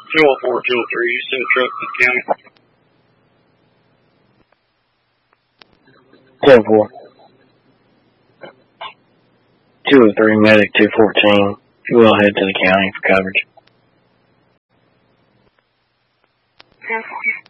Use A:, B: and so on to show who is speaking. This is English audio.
A: 204, 203, you send a truck to the county?
B: 204. 203, medic 214. You will head to the county for coverage.